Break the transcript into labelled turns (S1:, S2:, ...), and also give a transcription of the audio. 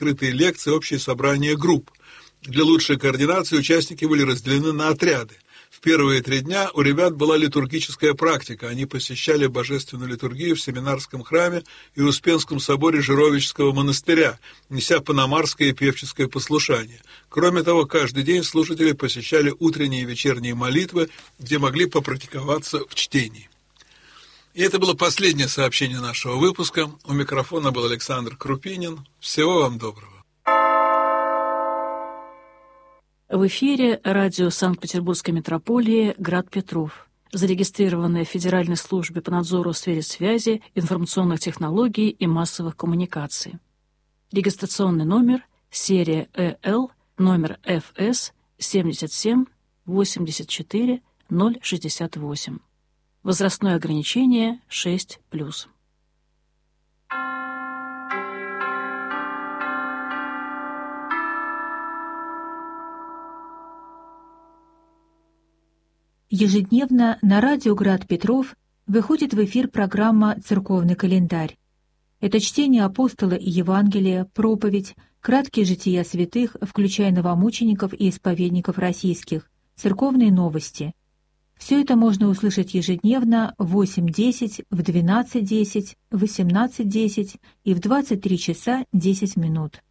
S1: открытые лекции, общие собрания групп. Для лучшей координации участники были разделены на отряды. В первые 3 дня у ребят была литургическая практика. Они посещали божественную литургию в семинарском храме и Успенском соборе Жировического монастыря, неся паномарское и певческое послушание. Кроме того, каждый день слушатели посещали утренние и вечерние молитвы, где могли попрактиковаться в чтении. И это было последнее сообщение нашего выпуска. У микрофона был Александр Крупинин. Всего вам доброго.
S2: В эфире радио Санкт-Петербургской метрополии «Град Петров», зарегистрированное в Федеральной службе по надзору в сфере связи, информационных технологий и массовых коммуникаций. Регистрационный номер, серия ЭЛ, номер ФС 77 84 068. Возрастное ограничение 6+.
S3: Ежедневно на радио «Град Петров» выходит в эфир программа «Церковный календарь». Это чтение апостола и Евангелия, проповедь, краткие жития святых, включая новомучеников и исповедников российских, церковные новости. Все это можно услышать ежедневно в 8:10, в 12:10, в 18:10 и в 23 часа 10 минут.